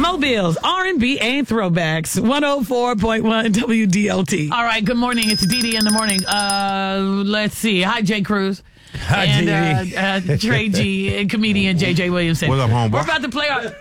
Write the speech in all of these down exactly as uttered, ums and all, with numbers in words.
Mobiles, R and B, and throwbacks. one oh four point one W D L T. All right, good morning. It's D D in the morning. Uh, let's see. Hi, Jay Cruz. Hi, and D D. uh, uh, Trey G and comedian J J Williamson. What's up, homeboy? We're about to play our.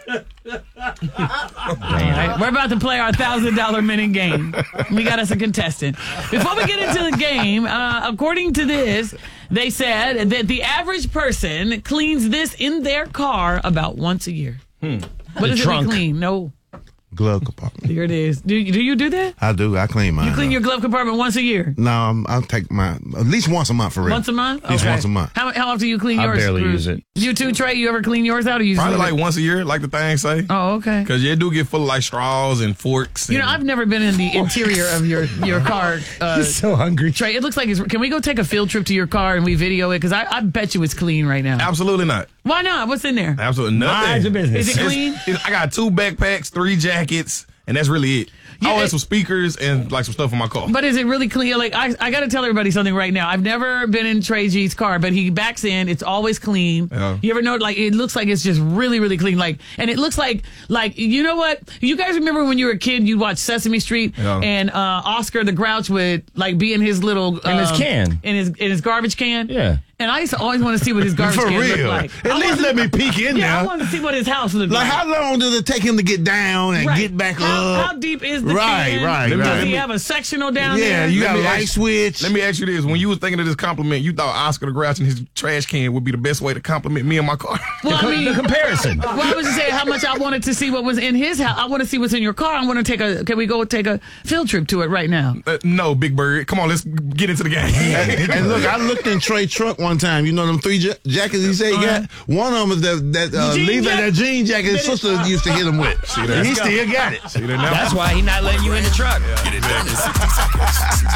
Right, we're about to play our thousand dollar minute game. We got us a contestant. Before we get into the game, uh, according to this, they said that the average person cleans this in their car about once a year. Hmm. What The does trunk. it be clean? No. Glove compartment. Here it is. Do you, do you do that? I do. I clean mine. You clean up. your glove compartment once a year? No, I'm, I'll take my at least once a month for real. Once a month? At least Okay. once a month. How, how often do you clean I yours? barely Cruz? use it. You too, Trey? You ever clean yours out? Or you Probably just like once a year, like the thing say. Oh, okay. Because you do get full of like straws and forks. You know, and- I've never been in the interior of your, your car. Uh, He's so hungry. Trey, it looks like it's. Can we go take a field trip to your car and we video it? Because I, I bet you it's clean right now. Absolutely not. Why not? What's in there? Absolutely nothing. Mind your business. Is it clean? It's- it's- I got two backpacks, three jackets, and that's really it. Yeah, I it- have some speakers and like some stuff in my car. But is it really clean? Like, I, I got to tell everybody something right now. I've never been in Trey G's car, but he backs in. It's always clean. Yeah. You ever know, like, it looks like it's just really, really clean. Like, and it looks like, like, you know what? You guys remember when you were a kid, you'd watch Sesame Street Yeah. and uh, Oscar the Grouch would, like, be in his little... In his um, can. In his, in his garbage can? Yeah. And I used to always want to see what his garbage For can real. looked like. At I least wanted- let me peek in Yeah, I there. wanted to see what his house looked like. Like, how long does it take him to get down and Right. get back how, up? How deep is the Right, can? right, Does right. he have a sectional down Yeah, there? you Let got a me light ask- switch. Let me ask you this. When you was thinking of this compliment, you thought Oscar the Grouch and his trash can would be the best way to compliment me and my car. Well, I mean, The comparison. well, I was just saying how much I wanted to see what was in his house. I want to see what's in your car. I want to take a. Can we go take a field trip to it right now? Uh, no, Big Bird. Come on, let's get into the game. And look, I looked in Trey's truck one time. You know them three ja- jackets he said he got? One of them is that, that uh, jean leather, jacket? that jean jacket his sister used to hit him with. there. And he still got it. See that now? That's why he's not letting you in the truck. Get it done in sixty seconds.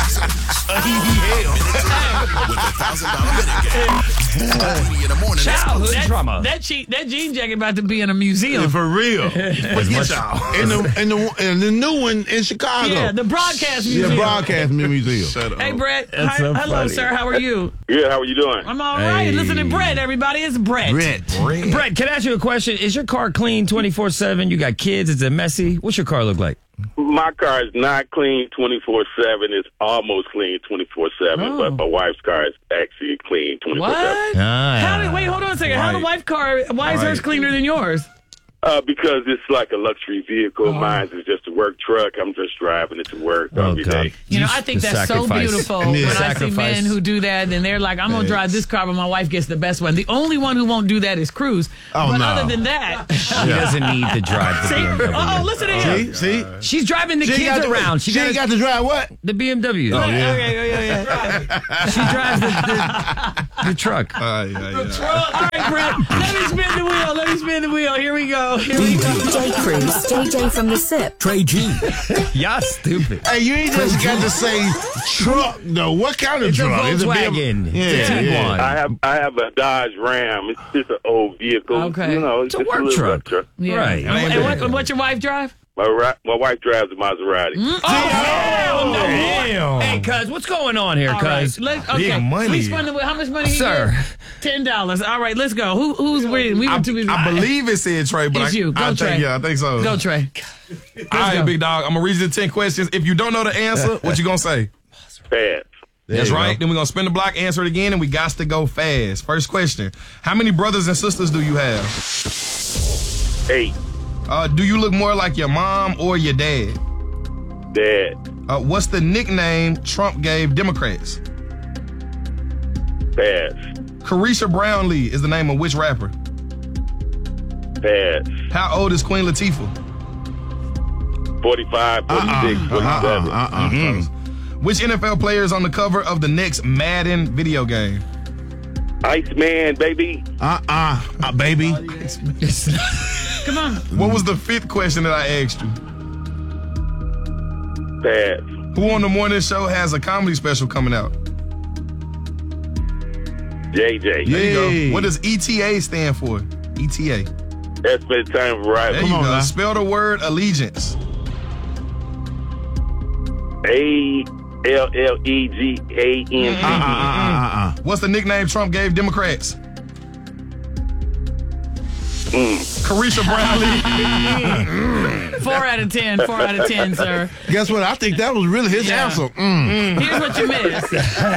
With a thousand dollar minute game. In the morning. Childhood That, trauma. that, che- that jean jacket about to be in a museum. For real. As much- And the, and, the, and the new one in Chicago. Yeah, the broadcast museum. Yeah, broadcast museum. Shut up. Hey, Brett. That's Hi, so hello, funny. sir. How are you? Good. How are you doing? I'm all right. Hey. Listen to Brett, everybody. It's Brett. Brett. Brett, can I ask you a question? Is your car clean twenty-four seven? You got kids? Is it messy? What's your car look like? My car is not clean twenty-four seven. It's almost clean twenty-four seven, Oh. but my wife's car is actually clean twenty-four seven. What? Ah. How did, wait, hold on a second. How the Right. wife car, why is hers Right. cleaner than yours? Uh, because it's like a luxury vehicle. Oh. Mine is just a work truck. I'm just driving it to work Oh, every God. day. You know, I think The that's so sacrifice. beautiful And when the I see sacrifice. men who do that and they're like, I'm going to drive this car, but my wife gets the best one. The only one who won't do that is Cruz. Oh, but no. other than that, She doesn't need to drive the see? B M W. Oh, listen to him. See? See? She's driving the She ain't kids got to- around. She, She, ain't got got to drive what? the B M W. Oh, yeah. Okay, yeah, yeah, yeah. She drives the, the, the truck. Uh, yeah, yeah. All right, Brett, let me spin the wheel. Let me spin the wheel. Here we go. Here we go. Jay Cruz, J J from the SIP. Trey G. Y'all stupid. Hey, you ain't just got to say truck, though. What kind of It's a truck? Is it B M- Volkswagen. Yeah, It's a yeah. Tiguan. I have I have a Dodge Ram. It's just an old vehicle. Okay. You know, It's a just work little truck. work truck. Yeah. Right. And, and what, what's your wife drive? My, ri- my wife drives a Maserati. Oh, hell no. Damn. Hey, cuz, what's going on here, All right, cuz? let's, okay. Big money. We spun the wheel. How much money he Sir. get? Ten dollars. All right, let's go. Who, who's winning? We were I, too busy. I believe it said Trey, but It's I, you. Go, I Trey. think, yeah, I think so. Go, Trey. All right, go. big dog. I'm gonna read you the ten questions. If you don't know the answer, what you gonna say? Fast. That's you right. go. Then we're gonna spin the block, answer it again, and we got to go fast. First question: how many brothers and sisters do you have? Eight. Uh, do you look more like your mom or your dad? Dad. Uh, what's the nickname Trump gave Democrats? Pass. Carisha Brownlee is the name of which rapper? Pass. How old is Queen Latifah? forty-five, forty-six, forty-seven. Uh-uh, uh-uh. Mm-hmm. Which N F L player is on the cover of the next Madden video game? Iceman, baby. Uh-uh, uh, baby. Come on. What was the fifth question that I asked you? Pass. Who on the morning show has a comedy special coming out? J J. There you Yay. go. What does E T A stand for? E T A. That's been time for right. There Come you on go. now. Spell the word allegiance. A L L E G A N T. Uh-uh, uh-uh, uh-uh. What's the nickname Trump gave Democrats? Carisha Brownlee. Four out of ten. Four out of ten, sir. Guess what? I think that was really his Yeah. answer. Mm. Here's what you missed.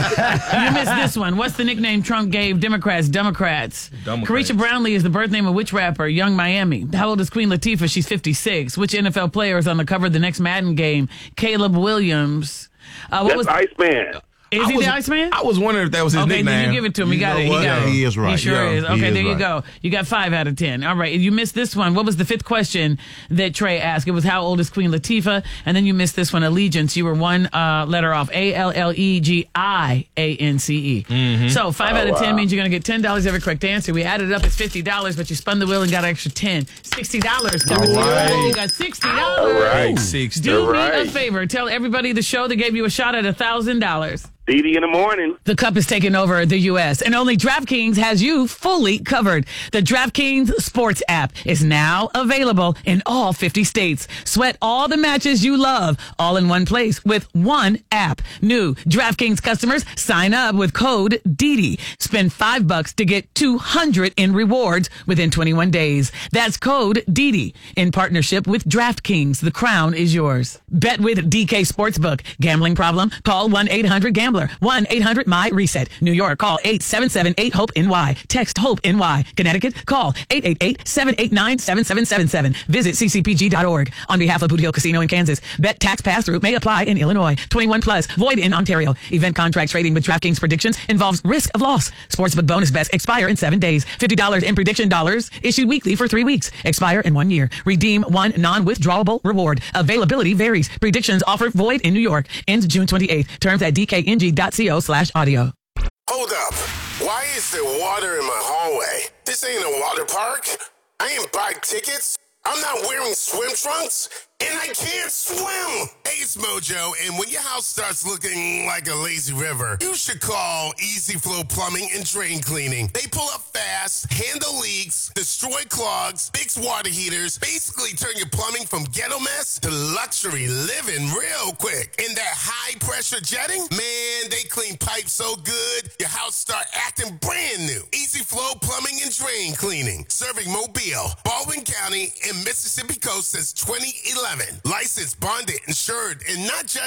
You missed this one. What's the nickname Trump gave Democrats? Democrats. Democrats. Carisha Brownlee is the birth name of which rapper? Young Miami. How old is Queen Latifah? She's fifty-six. Which N F L player is on the cover of the next Madden game? Caleb Williams. Uh, what That's was? Iceman. Is I he was- the Iceman? I was wondering if that was his Okay, nickname. then you give it to him. He You got know it. He what? got Yeah, it. he is right. He sure Yeah, is. he Okay, is there you right. go. You got five out of ten. All right. You missed this one. What was the fifth question that Trey asked? It was how old is Queen Latifah? And then you missed this one, Allegiance. You were one uh, letter off. A L L E G I A N C E. Mm-hmm. So five out of wow. ten means you're going to get ten dollars every correct answer. We added it up. It's fifty dollars, but you spun the wheel and got an extra ten. sixty dollars. All right. You got sixty dollars. All right. Six. Do All me a right. favor. Tell everybody the show that gave you a shot at one thousand dollars. D D in the morning. The cup is taking over the U S, and only DraftKings has you fully covered. The DraftKings Sports app is now available in all fifty states. Sweat all the matches you love, all in one place with one app. New DraftKings customers sign up with code D D. Spend five bucks to get two hundred in rewards within twenty-one days. That's code D D in partnership with DraftKings. The crown is yours. Bet with D K Sportsbook. Gambling problem? Call one eight hundred gambler. one eight hundred M Y reset. New York, call eight seven seven eight hope N Y. Text HOPE-N Y. Connecticut, call eight eight eight seven eight nine seven seven seven seven. Visit c c p g dot org. On behalf of Boot Hill Casino in Kansas, bet tax pass-through may apply in Illinois. twenty-one plus, void in Ontario. Event contract trading with DraftKings predictions involves risk of loss. Sportsbook bonus bets expire in seven days. fifty dollars in prediction dollars issued weekly for three weeks. Expire in one year. Redeem one non-withdrawable reward. Availability varies. Predictions offer void in New York. Ends June twenty-eighth. Terms at d k n g dot co slash audio. Hold up. Why is there water in my hallway? This ain't a water park. I ain't buy tickets. I'm not wearing swim trunks. And I can't swim. Hey, it's Mojo, and when your house starts looking like a lazy river, you should call Easy Flow Plumbing and Drain Cleaning. They pull up fast, handle leaks, destroy clogs, fix water heaters, basically turn your plumbing from ghetto mess to luxury living real quick. And that high-pressure jetting, man, they clean pipes so good, your house start acting brand new. Easy Flow Plumbing and Drain Cleaning, serving Mobile, Baldwin County, and Mississippi Coast since twenty eleven. Licensed, bonded, insured, and not just